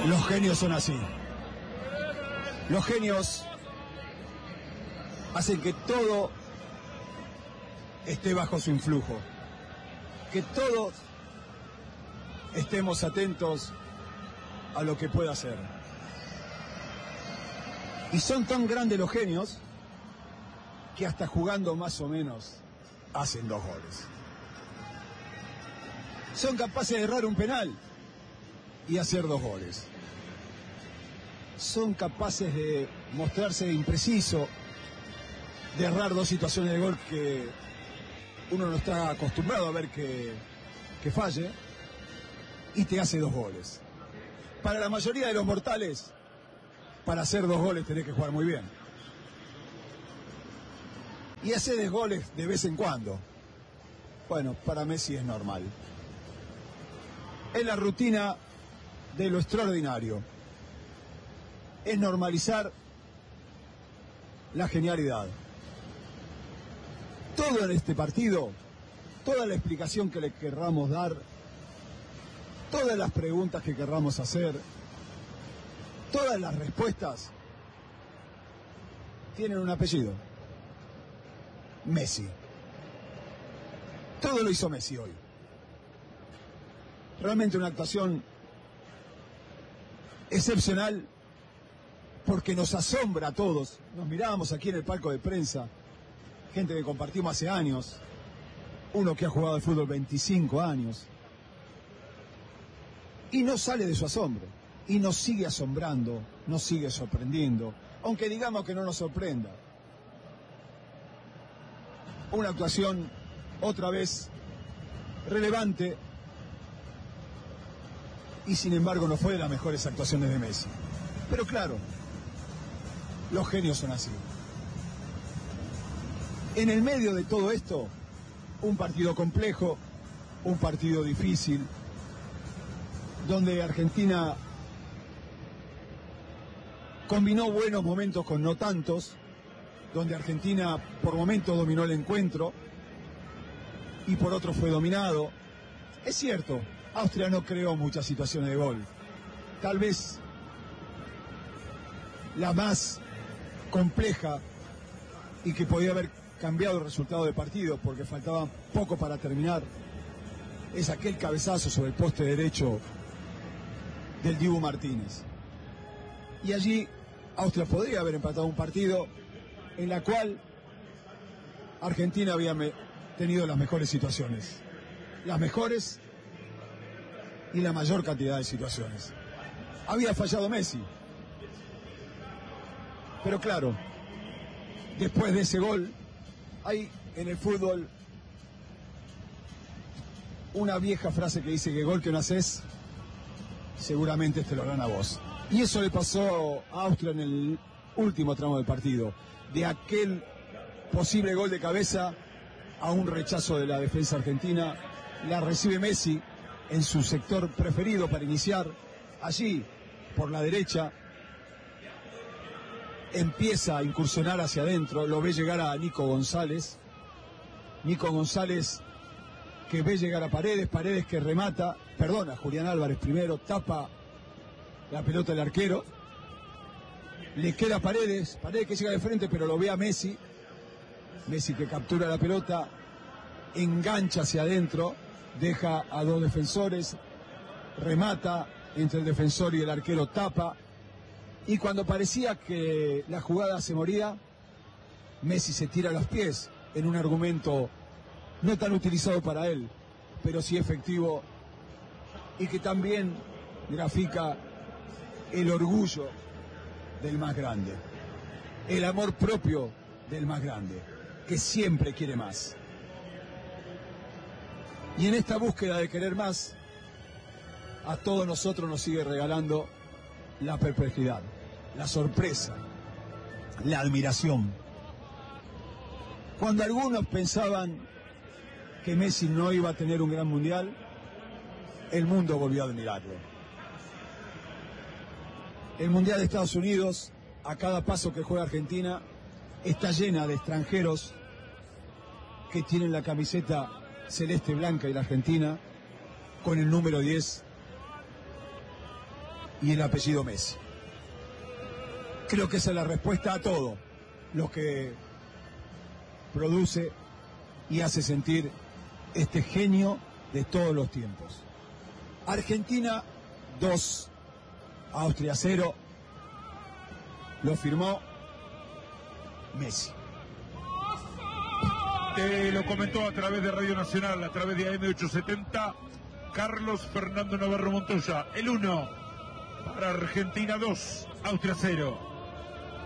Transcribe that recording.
Los genios son así. Los genios hacen que todo esté bajo su influjo, que todos estemos atentos a lo que pueda hacer. Y son tan grandes los genios que hasta jugando más o menos hacen 2 goles. Son capaces de errar un penal y hacer 2 goles. Son capaces de mostrarse impreciso, de errar 2 situaciones de gol que uno no está acostumbrado a ver que falle, y te hace 2 goles. Para la mayoría de los mortales, para hacer 2 goles tenés que jugar muy bien. Y hacer goles de vez en cuando. Bueno, para Messi es normal. Es la rutina de lo extraordinario. Es normalizar la genialidad. Todo en este partido, toda la explicación que le querramos dar, todas las preguntas que querramos hacer, todas las respuestas tienen un apellido: Messi. Todo lo hizo Messi hoy. Realmente una actuación excepcional, porque nos asombra a todos. Nos mirábamos aquí en el palco de prensa, gente que compartimos hace años, uno que ha jugado al fútbol 25 años, y no sale de su asombro, y nos sigue asombrando, nos sigue sorprendiendo, aunque digamos que no nos sorprenda. Una actuación otra vez relevante, y sin embargo no fue de las mejores actuaciones de Messi. Pero claro, los genios son así. En el medio de todo esto, un partido complejo, un partido difícil, donde Argentina combinó buenos momentos con no tantos, donde Argentina por momentos dominó el encuentro y por otros fue dominado. Es cierto, Austria no creó muchas situaciones de gol. Tal vez la más compleja y que podía haber cambiado el resultado del partido porque faltaba poco para terminar es aquel cabezazo sobre el poste derecho del Dibu Martínez. Y allí Austria podría haber empatado un partido en la cual Argentina había tenido las mejores situaciones, las mejores y la mayor cantidad de situaciones. Había fallado Messi, pero claro, después de ese gol hay en el fútbol una vieja frase que dice que gol que no haces seguramente te lo harán a vos. Y eso le pasó a Austria en el último tramo del partido. De aquel posible gol de cabeza a un rechazo de la defensa argentina, la recibe Messi en su sector preferido para iniciar. Allí, por la derecha, empieza a incursionar hacia adentro, lo ve llegar a Nico González. Nico González que ve llegar a Paredes, Paredes que remata, perdona, Julián Álvarez primero, tapa la pelota del arquero, le queda a Paredes, Paredes que llega de frente pero lo ve a Messi, Messi que captura la pelota, engancha hacia adentro, deja a 2 defensores, remata entre el defensor y el arquero, tapa, y cuando parecía que la jugada se moría, Messi se tira a los pies en un argumento no tan utilizado para él, pero sí efectivo, y que también grafica el orgullo del más grande, el amor propio del más grande, que siempre quiere más. Y en esta búsqueda de querer más, a todos nosotros nos sigue regalando la perplejidad, la sorpresa, la admiración. Cuando algunos pensaban que Messi no iba a tener un gran mundial, el mundo volvió a admirarlo. El mundial de Estados Unidos, a cada paso que juega Argentina, está llena de extranjeros que tienen la camiseta celeste blanca y la Argentina con el número 10 y el apellido Messi. Creo que esa es la respuesta a todo lo que produce y hace sentir este genio de todos los tiempos. Argentina 2, Austria 0, lo firmó Messi. Te lo comentó a través de Radio Nacional, a través de AM870, Carlos Fernando Navarro Montoya. El 1 para Argentina 2, Austria 0.